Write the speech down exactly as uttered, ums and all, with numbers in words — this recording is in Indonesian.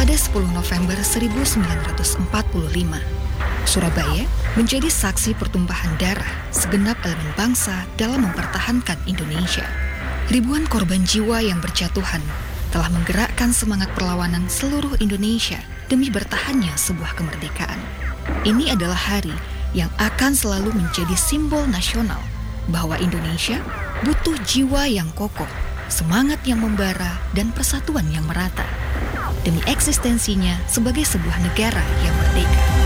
Pada sepuluh November seribu sembilan ratus empat puluh lima, Surabaya menjadi saksi pertumpahan darah segenap elemen bangsa dalam mempertahankan Indonesia. Ribuan korban jiwa yang berjatuhan telah menggerakkan semangat perlawanan seluruh Indonesia demi bertahannya sebuah kemerdekaan. Ini adalah hari yang akan selalu menjadi simbol nasional bahwa Indonesia butuh jiwa yang kokoh, semangat yang membara, dan persatuan yang merata demi eksistensinya sebagai sebuah negara yang merdeka.